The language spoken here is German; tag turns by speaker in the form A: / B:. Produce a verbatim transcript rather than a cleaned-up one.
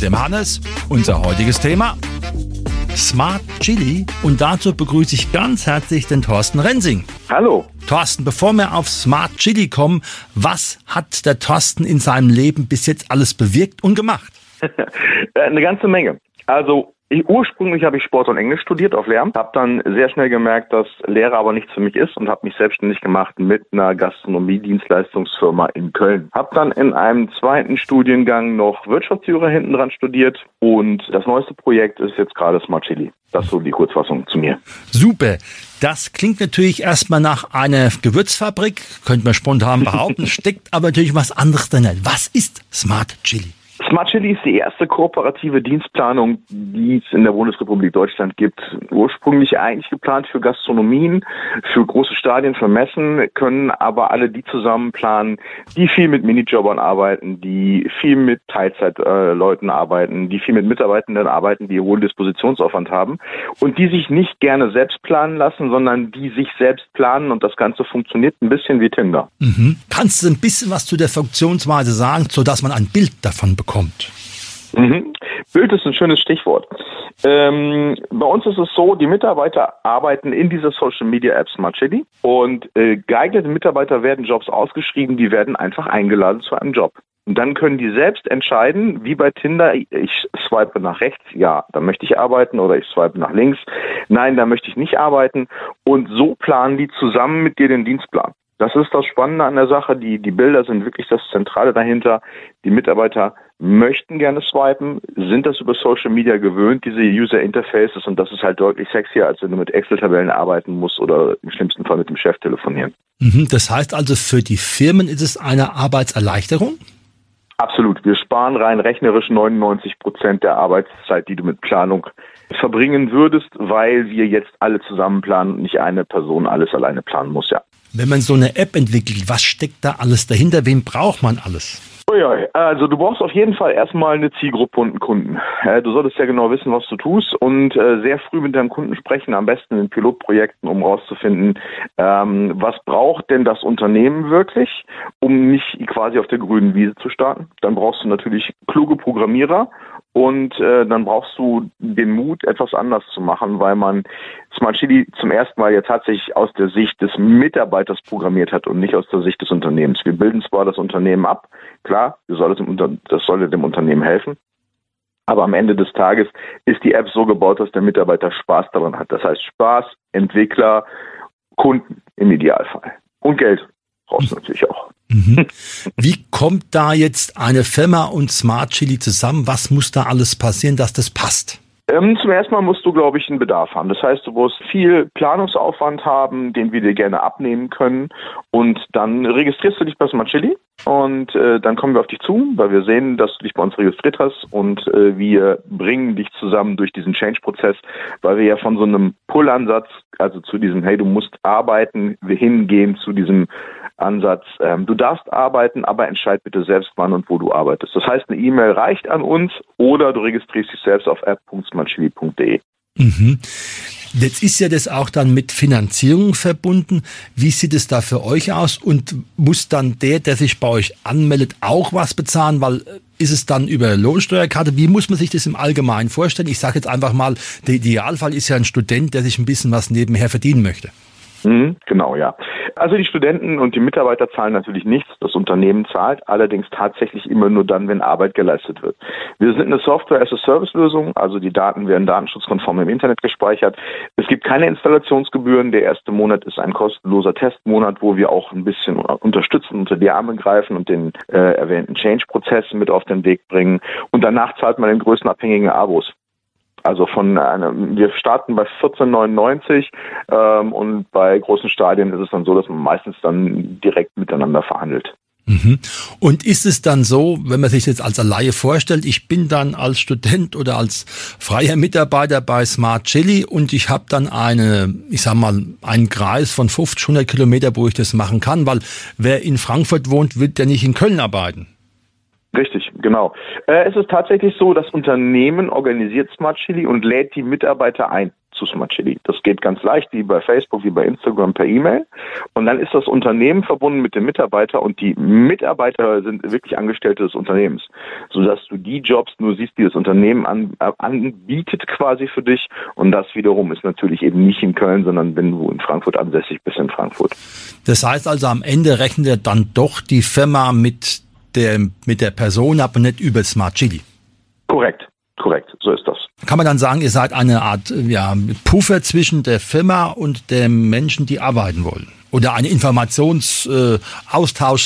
A: dem Hannes. Unser heutiges Thema: Smart Chili. Und dazu begrüße ich ganz herzlich den Thorsten Rensing.
B: Hallo.
A: Thorsten, bevor wir auf Smart Chili kommen, was hat der Thorsten in seinem Leben bis jetzt alles bewirkt und gemacht?
B: Eine ganze Menge. Also ich, ursprünglich habe ich Sport und Englisch studiert auf Lehramt, habe dann sehr schnell gemerkt, dass Lehrer aber nichts für mich ist und habe mich selbstständig gemacht mit einer Gastronomie-Dienstleistungsfirma in Köln. Habe dann in einem zweiten Studiengang noch Wirtschaftsjura hinten dran studiert und das neueste Projekt ist jetzt gerade Smart Chili. Das ist so die Kurzfassung zu mir.
A: Super. Das klingt natürlich erstmal nach einer Gewürzfabrik, könnte man spontan behaupten, steckt aber natürlich was anderes drin. Was ist Smart Chili?
B: Smart Chili ist die erste kooperative Dienstplanung, die es in der Bundesrepublik Deutschland gibt. Ursprünglich eigentlich geplant für Gastronomien, für große Stadien, für Messen, können aber alle die zusammen planen, die viel mit Minijobbern arbeiten, die viel mit Teilzeitleuten äh, arbeiten, die viel mit Mitarbeitenden arbeiten, die hohen Dispositionsaufwand haben und die sich nicht gerne selbst planen lassen, sondern die sich selbst planen, und das Ganze funktioniert ein bisschen wie Tinder.
A: Mhm. Kannst du ein bisschen was zu der Funktionsweise sagen, sodass man ein Bild davon bekommt?
B: Mhm. Bild ist ein schönes Stichwort. Ähm, bei uns ist es so, die Mitarbeiter arbeiten in dieser Social Media App Smart Chili und äh, geeignete Mitarbeiter werden Jobs ausgeschrieben, die werden einfach eingeladen zu einem Job. Und dann können die selbst entscheiden, wie bei Tinder, ich swipe nach rechts, ja, da möchte ich arbeiten, oder ich swipe nach links, nein, da möchte ich nicht arbeiten, und so planen die zusammen mit dir den Dienstplan. Das ist das Spannende an der Sache. Die, die Bilder sind wirklich das Zentrale dahinter. Die Mitarbeiter möchten gerne swipen, sind das über Social Media gewöhnt, diese User Interfaces, und das ist halt deutlich sexier, als wenn du mit Excel-Tabellen arbeiten musst oder im schlimmsten Fall mit dem Chef telefonieren.
A: Mhm, das heißt also, für die Firmen ist es eine Arbeitserleichterung?
B: Absolut. Wir sparen rein rechnerisch neunundneunzig Prozent der Arbeitszeit, die du mit Planung verbringen würdest, weil wir jetzt alle zusammen planen und nicht eine Person alles alleine planen muss, ja.
A: Wenn man so eine App entwickelt, was steckt da alles dahinter? Wen braucht man alles?
B: Uiui, also du brauchst auf jeden Fall erstmal eine Zielgruppe und einen Kunden. Du solltest ja genau wissen, was du tust, und sehr früh mit deinem Kunden sprechen, am besten in Pilotprojekten, um rauszufinden, ähm, was braucht denn das Unternehmen wirklich, um nicht quasi auf der grünen Wiese zu starten. Dann brauchst du natürlich kluge Programmierer. Und äh, dann brauchst du den Mut, etwas anders zu machen, weil man Smart Chili zum ersten Mal ja tatsächlich aus der Sicht des Mitarbeiters programmiert hat und nicht aus der Sicht des Unternehmens. Wir bilden zwar das Unternehmen ab, klar, das soll, dem, das soll dem Unternehmen helfen, aber am Ende des Tages ist die App so gebaut, dass der Mitarbeiter Spaß daran hat. Das heißt Spaß, Entwickler, Kunden im Idealfall. Und Geld brauchst du natürlich auch.
A: Mhm. Wie kommt da jetzt eine Firma und Smart Chili zusammen? Was muss da alles passieren, dass das passt?
B: Ähm, zum ersten Mal musst du, glaube ich, einen Bedarf haben. Das heißt, du musst viel Planungsaufwand haben, den wir dir gerne abnehmen können. Und dann registrierst du dich bei Smart Chili und äh, dann kommen wir auf dich zu, weil wir sehen, dass du dich bei uns registriert hast, und äh, wir bringen dich zusammen durch diesen Change-Prozess, weil wir ja von so einem Pull-Ansatz, also zu diesem, hey, du musst arbeiten, wir hingehen zu diesem Ansatz, ähm, du darfst arbeiten, aber entscheid bitte selbst, wann und wo du arbeitest. Das heißt, eine E-Mail reicht an uns, oder du registrierst dich selbst auf app punkt smartchili punkt de.
A: Mhm. Jetzt ist ja das auch dann mit Finanzierung verbunden. Wie sieht es da für euch aus? Und muss dann der, der sich bei euch anmeldet, auch was bezahlen? Weil ist es dann über Lohnsteuerkarte? Wie muss man sich das im Allgemeinen vorstellen? Ich sage jetzt einfach mal, der Idealfall ist ja ein Student, der sich ein bisschen was nebenher verdienen möchte.
B: Mhm, genau, ja. Also die Studenten und die Mitarbeiter zahlen natürlich nichts. Das Unternehmen zahlt allerdings tatsächlich immer nur dann, wenn Arbeit geleistet wird. Wir sind eine Software-as-a-Service-Lösung, also die Daten werden datenschutzkonform im Internet gespeichert. Es gibt keine Installationsgebühren. Der erste Monat ist ein kostenloser Testmonat, wo wir auch ein bisschen unterstützen, unter die Arme greifen und den äh, erwähnten Change-Prozess mit auf den Weg bringen. Und danach zahlt man den größenabhängigen Abos. Also von einer, wir starten bei vierzehn neunundneunzig ähm, und bei großen Stadien ist es dann so, dass man meistens dann direkt miteinander verhandelt.
A: Mhm. Und ist es dann so, wenn man sich jetzt als Laie vorstellt, ich bin dann als Student oder als freier Mitarbeiter bei Smart Chili und ich habe dann eine, ich sag mal, einen Kreis von fünfzig, hundert Kilometer, wo ich das machen kann, weil wer in Frankfurt wohnt, wird ja nicht in Köln arbeiten.
B: Richtig, genau. Äh, es ist tatsächlich so, das Unternehmen organisiert Smart Chili und lädt die Mitarbeiter ein zu Smart Chili. Das geht ganz leicht, wie bei Facebook, wie bei Instagram, per E-Mail. Und dann ist das Unternehmen verbunden mit dem Mitarbeiter und die Mitarbeiter sind wirklich Angestellte des Unternehmens, sodass du die Jobs nur siehst, die das Unternehmen an, äh, anbietet quasi für dich. Und das wiederum ist natürlich eben nicht in Köln, sondern wenn du in Frankfurt ansässig bist, in Frankfurt.
A: Das heißt also, am Ende rechnet ihr dann doch die Firma mit der, mit der Person ab und nicht über Smart Chili.
B: Korrekt, korrekt, so ist das.
A: Kann man dann sagen, ihr seid eine Art ja, Puffer zwischen der Firma und den Menschen, die arbeiten wollen? Oder eine Informationsaustausch